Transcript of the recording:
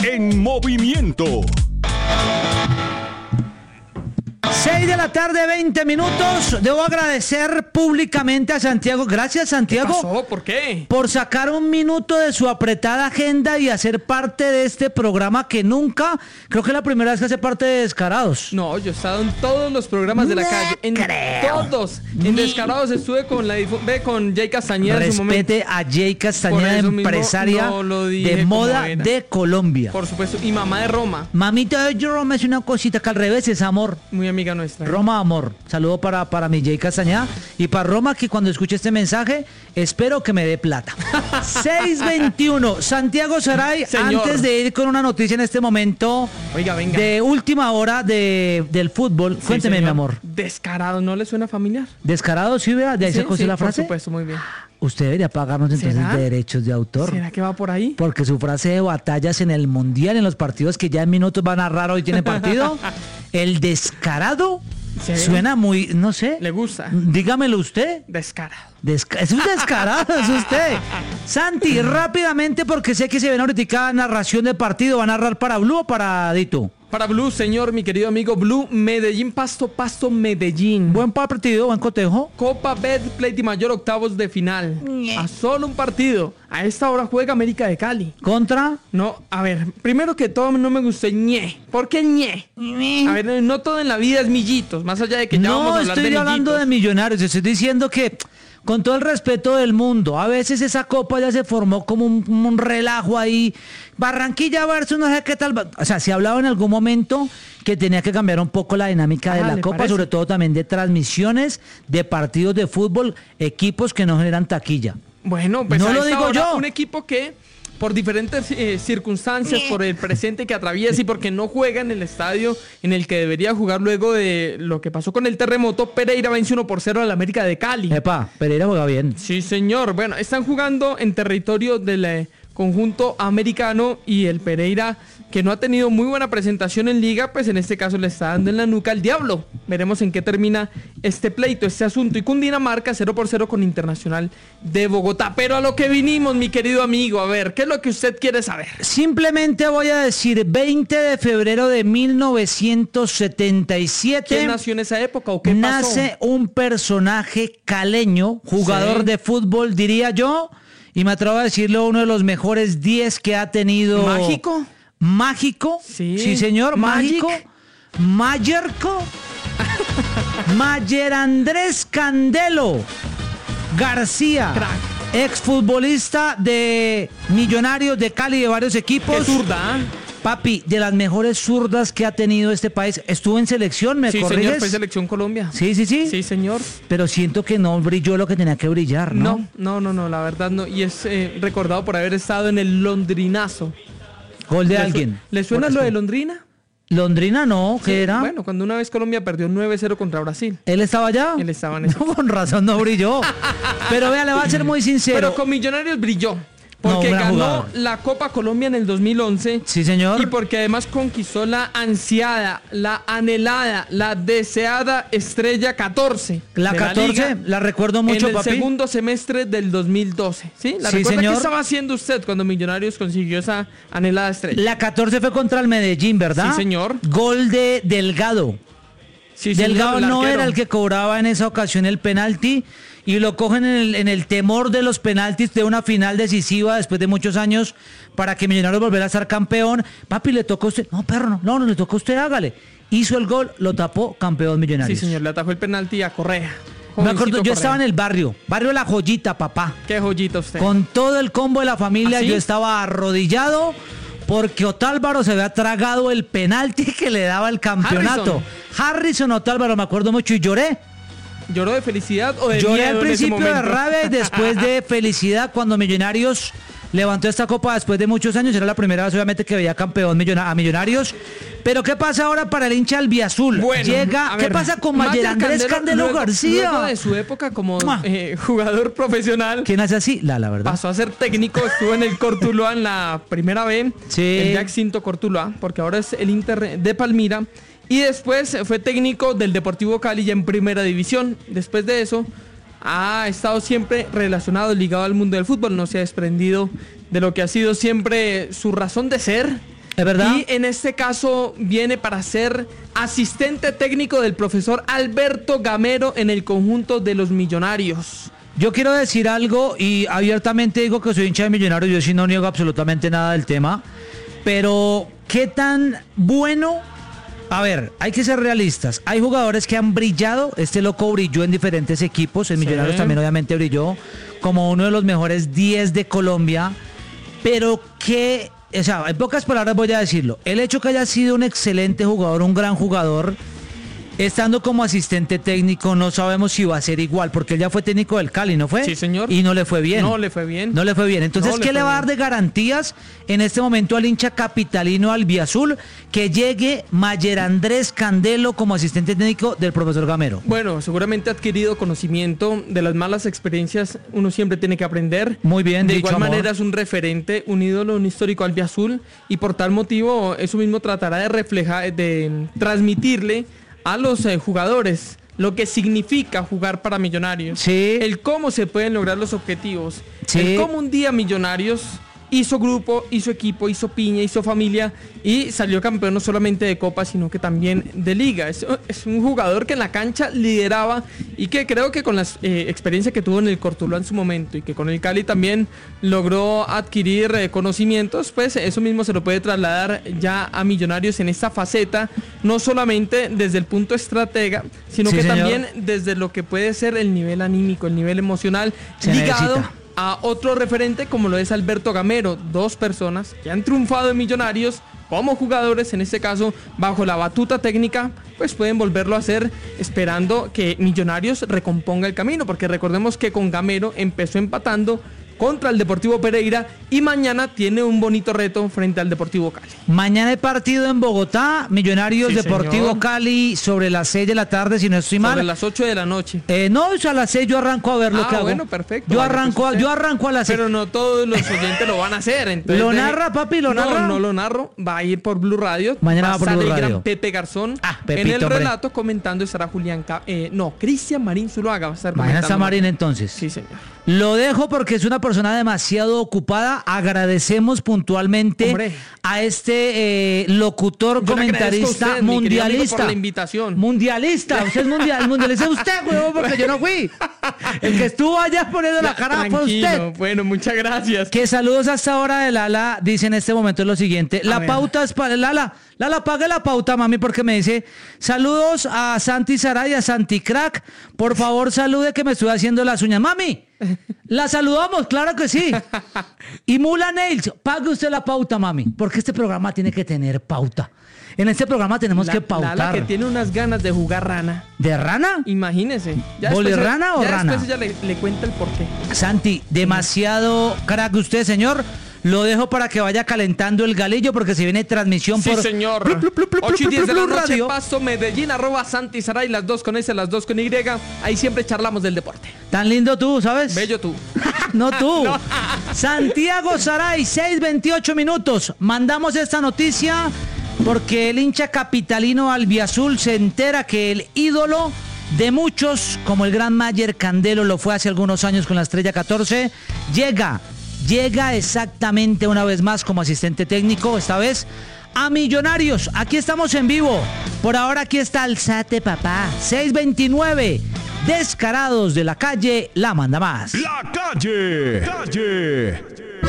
en movimiento. 6 de la tarde, 20 minutos. Debo agradecer públicamente a Santiago. Gracias, Santiago. ¿Qué pasó? ¿Por qué? Por sacar un minuto de su apretada agenda y hacer parte de este programa que nunca, creo que es la primera vez que hace parte de Descarados. No, yo he estado en todos los programas de la calle. En todos. En Descarados estuve con Jay Castañeda en su momento. Respete a Jay Castañeda, empresaria de moda de Colombia. Por supuesto. Y mamá de Roma. Mamita de Roma es una cosita que al revés es amor. Muy amiga nuestra. Roma, amor. Saludo para mi Jay Castañeda y para Roma, que cuando escuche este mensaje espero que me dé plata. 6:21. Santiago Saray, Señor. Antes de ir con una noticia en este momento, Oiga, venga. de última hora del fútbol, Sí, cuénteme, señor. mi amor. Descarado, ¿no le suena familiar? Descarado, sí, vea, de ahí se cogió la frase. Por supuesto, muy bien. Usted debería pagarnos entonces ¿Será? derechos de autor. ¿Será que va por ahí? Porque su frase de batallas en el mundial, en los partidos que ya en minutos van a narrar hoy tiene partido, el descarado, ¿Sí? suena muy, no sé. ¿Le gusta? Dígamelo usted. Descarado. Es un descarado, es usted. Santi, rápidamente, porque sé que se ven ahorita narración de partido. ¿Va a narrar para Blue o para Dito? Para Blue, señor, mi querido amigo Blue, Medellín, Pasto, Medellín. Buen partido, buen cotejo. Copa Betplay de Mayor, octavos de final. A solo un partido. A esta hora juega América de Cali. ¿Contra? No, a ver, primero que todo no me gustó el ñe. ¿Por qué el ñe? A ver, no todo en la vida es millitos, más allá de que ya vamos a No, hablar estoy de hablando de millitos. Millonarios. Estoy diciendo que, con todo el respeto del mundo, a veces esa copa ya se formó como un relajo ahí. Barranquilla versus no sé qué tal. O sea, se hablaba en algún momento que tenía que cambiar un poco la dinámica de la ¿le copa, parece? sobre todo también de transmisiones de partidos de fútbol, equipos que no generan taquilla. Bueno, pues No a lo esta digo hora, yo. un equipo que por diferentes circunstancias, por el presente que atraviesa y porque no juega en el estadio en el que debería jugar luego de lo que pasó con el terremoto, Pereira vence 1-0 al América de Cali. Epa, Pereira juega bien. Sí, señor. Bueno, están jugando en territorio del conjunto americano y el Pereira, que no ha tenido muy buena presentación en liga, pues en este caso le está dando en la nuca al diablo. Veremos en qué termina este pleito, este asunto. Y Cundinamarca 0-0 con Internacional de Bogotá. Pero a lo que vinimos, mi querido amigo, a ver, ¿qué es lo que usted quiere saber? Simplemente voy a decir 20 de febrero de 1977. ¿Quién nació en esa época o qué pasó? Nace un personaje caleño, jugador Sí. de fútbol, diría yo, y me atrevo a decirlo, uno de los mejores 10 que ha tenido. ¿Mágico? Mágico, Sí. señor, Magic. mágico. Mayerco. Mayer Andrés Candelo García, Crack. exfutbolista de Millonarios de Cali, de varios equipos. Qué zurda, ¿ah? Papi, de las mejores zurdas que ha tenido este país. Estuvo en selección, ¿me Sí, corriges? señor, fue Selección Colombia. Sí. Sí, señor. Pero siento que no brilló lo que tenía que brillar, ¿no? No, la verdad no. Y es recordado por haber estado en el Londrinazo. Gol de ¿Le alguien. ¿Le suena lo de Londrina? Londrina no, ¿qué era? Bueno, cuando una vez Colombia perdió 9-0 contra Brasil. ¿Él estaba allá? Él estaba en ese No, con razón no brilló. Pero vea, le voy a ser muy sincero. Pero con Millonarios brilló. Porque No, gran ganó jugador. la Copa Colombia en el 2011. Sí, señor. Y porque además conquistó la ansiada, la anhelada, la deseada estrella 14. La de 14, liga la recuerdo mucho, en el papi. segundo semestre del 2012. ¿Sí? ¿La Sí, recuerda? señor. ¿Qué estaba haciendo usted cuando Millonarios consiguió esa anhelada estrella? La 14 fue contra el Medellín, ¿verdad? Sí, señor. Gol de Delgado. Sí, señor, Delgado el no arquero. era el que cobraba en esa ocasión el penalti y lo cogen en el temor de los penaltis de una final decisiva después de muchos años para que Millonarios volviera a ser campeón. Papi, le tocó a usted. No, perro, no, le tocó a usted, hágale. Hizo el gol, lo tapó, campeón Sí, Millonarios. señor, le atajó el penalti a Correa. Me acuerdo, Jovencito yo estaba en Correa. el barrio La Joyita, papá. Qué joyita usted. Con todo el combo de la familia, ¿Ah, sí? yo estaba arrodillado porque Otálvaro se había tragado el penalti que le daba el campeonato. Harrison Otálvaro, me acuerdo mucho, y lloré. ¿Lloró de felicidad o de Lloré miedo al en ese principio de momento? rabia y después de felicidad cuando Millonarios levantó esta copa después de muchos años. Era la primera vez obviamente que veía campeón a Millonarios. Pero ¿qué pasa ahora para el hincha albiazul? Bueno, Llega, a ¿qué ver, pasa con Mayer Andrés Candelo García? Luego de su época como ¡Mua! Jugador profesional, ¿Quién hace así? La verdad. pasó a ser técnico, estuvo en el Cortuluá en la primera B, Sí. el Jacinto Cortuluá, porque ahora es el Inter de Palmira, y después fue técnico del Deportivo Cali ya en primera división. Después de eso ha estado siempre relacionado, ligado al mundo del fútbol, no se ha desprendido de lo que ha sido siempre su razón de ser, ¿Es verdad? Y en este caso viene para ser asistente técnico del profesor Alberto Gamero en el conjunto de los Millonarios. Yo quiero decir algo y abiertamente digo que soy hincha de Millonarios, yo sí no niego absolutamente nada del tema, pero ¿qué tan bueno? A ver, hay que ser realistas. Hay jugadores que han brillado, este loco brilló en diferentes equipos, en Millonarios también obviamente brilló como uno de los mejores 10 de Colombia, pero que, o sea, en pocas palabras voy a decirlo, el hecho que haya sido un excelente jugador, un gran jugador, estando como asistente técnico, no sabemos si va a ser igual, porque él ya fue técnico del Cali, ¿no fue? Sí, señor. Y no le fue bien. No le fue bien. No le fue bien. Entonces, No ¿qué le va a dar bien. de garantías en este momento al hincha capitalino albiazul que llegue Mayer Andrés Candelo como asistente técnico del profesor Gamero? Bueno, seguramente ha adquirido conocimiento de las malas experiencias, uno siempre tiene que aprender. Muy bien De dicho, igual amor. manera es un referente, un ídolo, un histórico albiazul, y por tal motivo eso mismo tratará de reflejar, de transmitirle a los jugadores lo que significa jugar para Millonarios. Sí. El cómo se pueden lograr los objetivos. Sí. El cómo un día Millonarios hizo grupo, hizo equipo, hizo piña, hizo familia y salió campeón no solamente de Copa, sino que también de Liga. Es un jugador que en la cancha lideraba y que creo que con la experiencia que tuvo en el Cortuluá en su momento y que con el Cali también logró adquirir conocimientos, pues eso mismo se lo puede trasladar ya a Millonarios en esta faceta, no solamente desde el punto estratega, sino Sí, que señor. también desde lo que puede ser el nivel anímico, el nivel emocional, Se ligado necesita a otro referente como lo es Alberto Gamero, dos personas que han triunfado en Millonarios como jugadores, en este caso bajo la batuta técnica, pues pueden volverlo a hacer esperando que Millonarios recomponga el camino, porque recordemos que con Gamero empezó empatando contra el Deportivo Pereira y mañana tiene un bonito reto frente al Deportivo Cali. Mañana hay partido en Bogotá, Millonarios Sí, Deportivo señor. Cali, sobre las 6 de la tarde, si no estoy mal. Sobre las 8 de la noche. No, o sea, a las 6 yo arranco a ver lo que hago. Bueno, perfecto. Yo Vale, arranco, pues usted- yo arranco a las 6. Pero no todos los oyentes lo van a hacer. Entonces ¿Lo narra, papi? ¿Lo narra? No, no lo narro. Va a ir por Blue Radio. Mañana va por a estar Blue el Radio. gran Pepe Garzón. Ah, en Pepito, el hombre. relato comentando estará Cristian Marín Zuluaga va a estar Mañana está comentando. Marín entonces. Sí, señor. Lo dejo porque es una persona demasiado ocupada. Agradecemos puntualmente Hombre. a este locutor, Yo le agradezco a comentarista, usted, mi querido amigo, mundialista. por la invitación. Mundialista, usted es mundialista es usted, huevón, porque yo no fui. El que estuvo allá poniendo la cara fue usted. Tranquilo. Bueno, muchas gracias. Que saludos hasta ahora de Lala, dice en este momento lo siguiente. La ver. pauta es para Lala, pague la pauta, mami, porque me dice, saludos a Santi Saray, a Santi Crack, por favor salude que me estoy haciendo las uñas. Mami, la saludamos, claro que sí. Y Mula Nails, pague usted la pauta, mami, porque este programa tiene que tener pauta. En este programa tenemos que pautar. La que tiene unas ganas de jugar rana. ¿De rana? Imagínese. ¿Bolirrana o rana? Después ella le cuenta el porqué. Santi, demasiado crack usted, señor. Lo dejo para que vaya calentando el galillo porque se viene transmisión Sí, por señor. Blu, blu, blu, blu, 8 y 10 de la Blu noche, Radio. Paso Medellín, @ Saray, las 2 con S, las 2 con Y. Ahí siempre charlamos del deporte. Tan lindo tú, ¿sabes? Bello tú. No tú. Santiago Saray, 6:28 minutos. Mandamos esta noticia porque el hincha capitalino albiazul se entera que el ídolo de muchos, como el gran Mayer Candelo lo fue hace algunos años con la Estrella 14, llega exactamente una vez más como asistente técnico, esta vez a Millonarios. Aquí estamos en vivo. Por ahora aquí está Alzate Papá. 6:29. Descarados de la calle, la manda más. La calle.